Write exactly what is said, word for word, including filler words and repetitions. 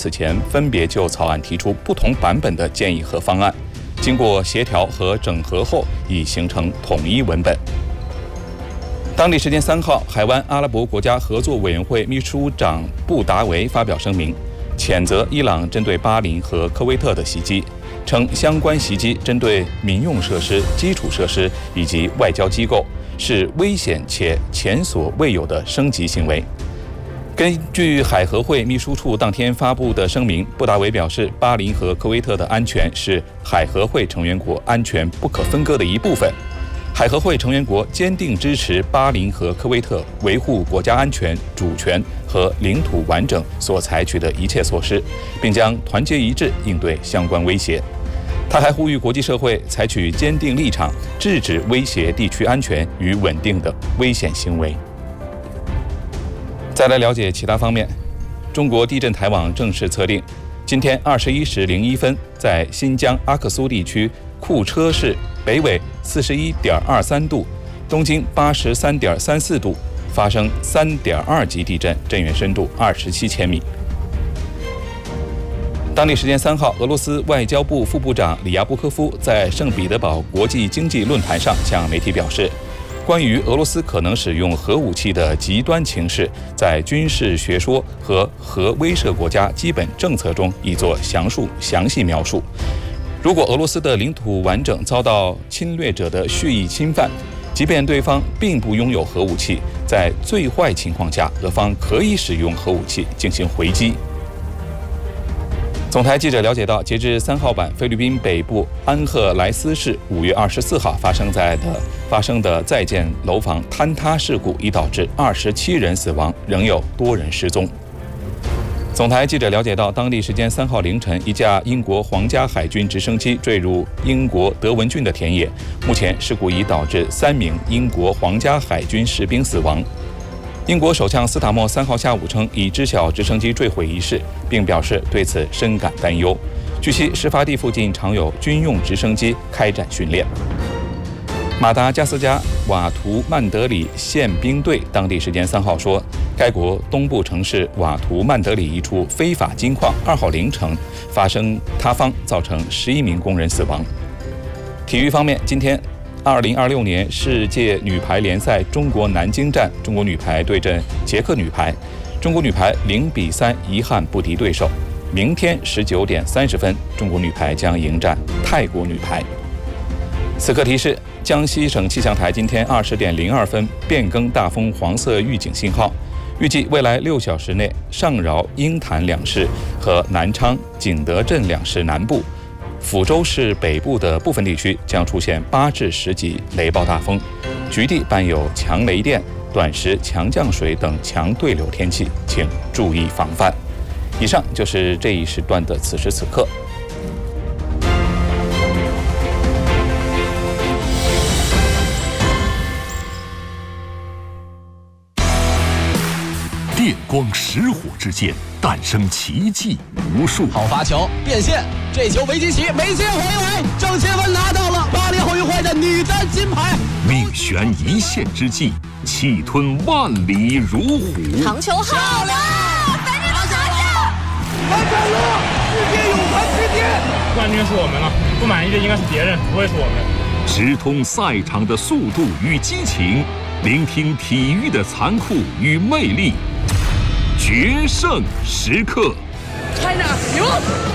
此前分别就草案提出不同版本的建议和方案，经过协调和整合后，已形成统一文本。当地时间三号，海湾阿拉伯国家合作委员会秘书长布达维发表声明，谴责伊朗针对巴林和科威特的袭击，称相关袭击针对民用设施、基础设施以及外交机构，是危险且前所未有的升级行为。根据海合会秘书处当天发布的声明，布达维表示，巴林和科威特的安全是海合会成员国安全不可分割的一部分。海合会成员国坚定支持巴林和科威特维护国家安全、主权和领土完整所采取的一切措施，并将团结一致应对相关威胁。他还呼吁国际社会采取坚定立场，制止威胁地区安全与稳定的危险行为。再来了解其他方面，中国地震台网正式测定，今天二十一时零一分，在新疆阿克苏地区库车市北纬四十一点二三度，东经八十三点三四度，发生三点二级地震，震源深度二十七千米。当地时间三号，俄罗斯外交部副部长里亚布科夫在圣彼得堡国际经济论坛上向媒体表示，关于俄罗斯可能使用核武器的极端情势，在军事学说和核威慑国家基本政策中已作详述详细描述。如果俄罗斯的领土完整遭到侵略者的蓄意侵犯，即便对方并不拥有核武器，在最坏情况下，俄方可以使用核武器进行回击。总台记者了解到，截至三号晚，菲律宾北部安赫莱斯市五月二十四号发生在的发生的在建楼房坍塌事故，已导致二十七人死亡，仍有多人失踪。总台记者了解到，当地时间三号凌晨，一架英国皇家海军直升机坠入英国德文郡的田野。目前，事故已导致三名英国皇家海军士兵死亡。英国首相斯塔默三号下午称，已知晓直升机坠毁一事，并表示对此深感担忧。据悉，事发地附近常有军用直升机开展训练。马达加斯加瓦图曼德里宪兵队当地时间三号说，该国东部城市瓦图曼德里一处非法金矿二号凌晨发生塌方，造成十一名工人死亡。体育方面，今天二零二六年世界女排联赛中国南京站，中国女排对阵捷克女排，中国女排零比三遗憾不敌对手。明天十九点三十分，中国女排将迎战泰国女排。此刻提示：江西省气象台今天二十点零二分变更大风黄色预警信号，预计未来六小时内，上饶、鹰潭两市和南昌、景德镇两市南部、抚州市北部的部分地区将出现八至十级雷暴大风，局地伴有强雷电、短时强降水等强对流天气，请注意防范。以上就是这一时段的此时此刻。 电光石火之间，诞生奇迹无数。 好发球变线，这球维基奇没接回来，郑钦文拿到了巴黎奥运会的女单金牌。 命悬一线之际，气吞万里如虎。 长球好了，反正都拿下！ 完成了，世界泳坛之巅， 冠军是我们了，不满意的应该是别人，不会是我们。 直通赛场的速度与激情，聆听体育的残酷与魅力。决胜时刻 ，China 赢！